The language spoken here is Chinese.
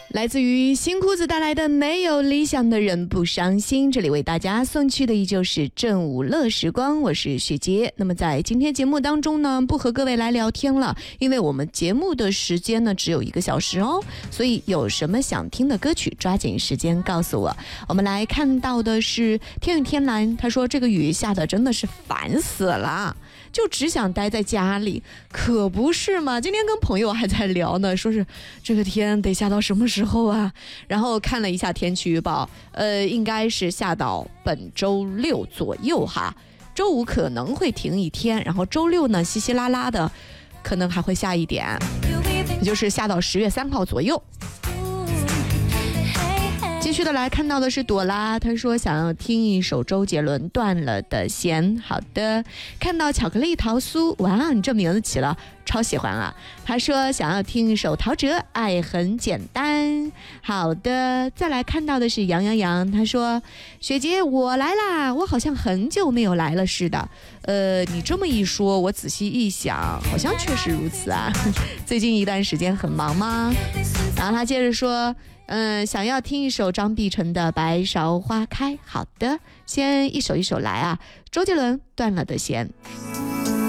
来自于新裤子带来的没有理想的人不伤心，这里为大家送去的依旧是正午乐时光，我是雪洁。那么在今天节目当中呢，不和各位来聊天了，因为我们节目的时间呢只有1个小时哦，所以有什么想听的歌曲抓紧时间告诉我。我们来看到的是天宇天蓝，他说这个雨下的真的是烦死了，就只想待在家里。可不是嘛，今天跟朋友还在聊呢，说是这个天得下到什么时候啊，然后看了一下天气预报，应该是下到本周6左右哈，周5可能会停1天，然后周6呢稀稀拉拉的可能还会下一点，也就是下到10月3号左右。继续的来看到的是朵拉，她说想要听一首周杰伦断了的弦。好的，看到巧克力桃酥，哇，你这名字起了超喜欢啊。他说想要听一首陶喆爱很简单。好的，再来看到的是杨洋洋，他说雪姐我来啦，我好像很久没有来了似的。你这么一说，我仔细一想，好像确实如此啊。最近一段时间很忙吗？然后他接着说想要听一首张碧晨的《白芍花开》。好的，先一首一首来啊。周杰伦断了的弦。